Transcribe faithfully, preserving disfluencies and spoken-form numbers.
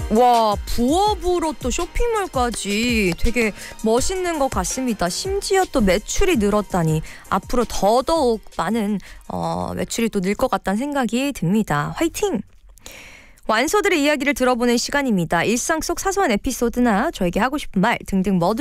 와, 부업으로 또 쇼핑몰까지 되게 멋있는 것 같습니다. 심지어 또 매출이 늘었다니 앞으로 더더욱 많은 어, 매출이 또 늘 것 같다는 생각이 듭니다. 화이팅! 완소들의 이야기를 들어보는 시간입니다. 일상 속 사소한 에피소드나 저에게 하고 싶은 말 등등 뭐든